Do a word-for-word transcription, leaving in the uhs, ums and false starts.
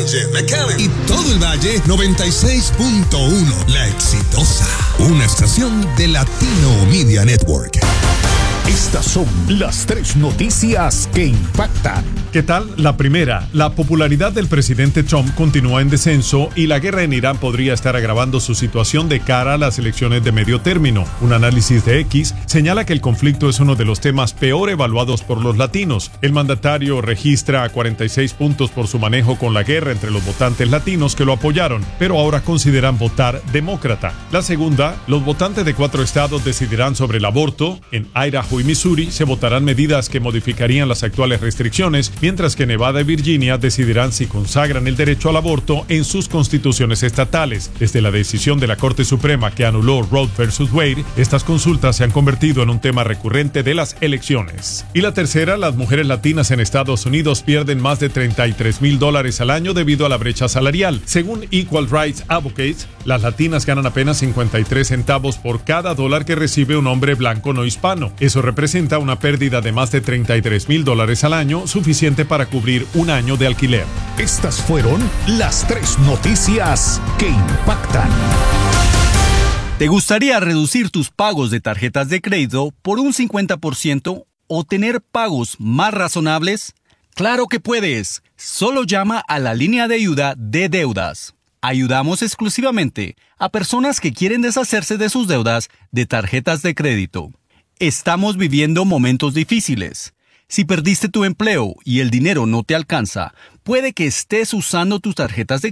Orange, McAllen y todo el Valle noventa y seis punto uno. La Exitosa, una estación de Latino Media Network. Estas son las tres noticias que impactan. ¿Qué tal? La primera, la popularidad del presidente Trump continúa en descenso y la guerra en Irán podría estar agravando su situación de cara a las elecciones de medio término. Un análisis de X señala que el conflicto es uno de los temas peor evaluados por los latinos. El mandatario registra cuarenta y seis puntos por su manejo con la guerra entre los votantes latinos que lo apoyaron, pero ahora consideran votar demócrata. La segunda, los votantes de cuatro estados decidirán sobre el aborto. En Idaho y Missouri se votarán medidas que modificarían las actuales restricciones, mientras que Nevada y Virginia decidirán si consagran el derecho al aborto en sus constituciones estatales. Desde la decisión de la Corte Suprema que anuló Roe versus Wade, estas consultas se han convertido en un tema recurrente de las elecciones. Y la tercera, las mujeres latinas en Estados Unidos pierden más de treinta y tres mil dólares al año debido a la brecha salarial. Según Equal Rights Advocates, las latinas ganan apenas cincuenta y tres centavos por cada dólar que recibe un hombre blanco no hispano. Eso representa una pérdida de más de treinta y tres mil dólares al año, suficiente para cubrir un año de alquiler. Estas fueron las tres noticias que impactan. ¿Te gustaría reducir tus pagos de tarjetas de crédito por un cincuenta por ciento o tener pagos más razonables? ¡Claro que puedes! Solo llama a la línea de ayuda de deudas. Ayudamos exclusivamente a personas que quieren deshacerse de sus deudas de tarjetas de crédito. Estamos viviendo momentos difíciles. Si perdiste tu empleo y el dinero no te alcanza, puede que estés usando tus tarjetas de